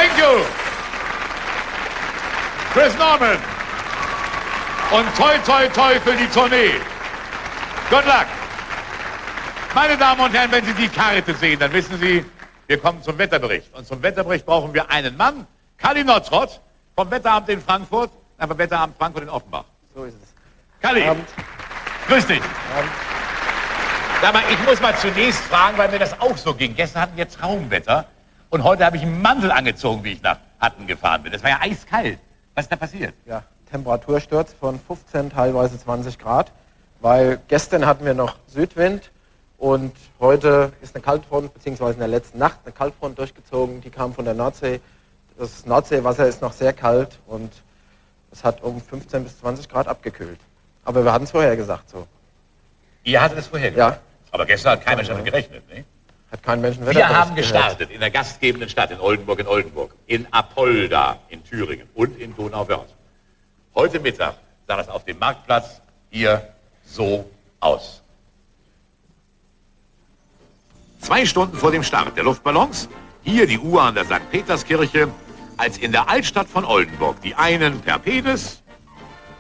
Thank you. Chris Norman. Und toi, toi, toi für die Tournee. Good luck. Meine Damen und Herren, wenn Sie die Karte sehen, dann wissen Sie, wir kommen zum Wetterbericht. Und zum Wetterbericht brauchen wir einen Mann, Kalli Nottrott, vom Wetteramt in Frankfurt, vom Wetteramt Frankfurt in Offenbach. So ist es. Kalli, grüß dich. Sag mal, ich muss mal zunächst fragen, weil mir das auch so ging. Gestern hatten wir Traumwetter und heute habe ich einen Mantel angezogen, wie ich nach Hatten gefahren bin. Das war ja eiskalt. Was ist da passiert? Ja, Temperatursturz von 15, teilweise 20 Grad, weil gestern hatten wir noch Südwind und heute ist eine Kaltfront, beziehungsweise in der letzten Nacht eine Kaltfront durchgezogen, die kam von der Nordsee. Das Nordseewasser ist noch sehr kalt und es hat um 15 bis 20 Grad abgekühlt. Aber wir hatten es vorher gesagt so. Ihr hattet es vorher gesagt? Ja. Aber gestern hat kein Mensch damit gerechnet, ne? Hat kein Mensch Wir haben gestartet in der gastgebenden Stadt in Oldenburg, in Apolda in Thüringen und in Donauwörth. Heute Mittag sah das auf dem Marktplatz hier so aus. 2 Stunden vor dem Start der Luftballons, hier die Uhr an der St. Peterskirche, als in der Altstadt von Oldenburg die einen per Pedis,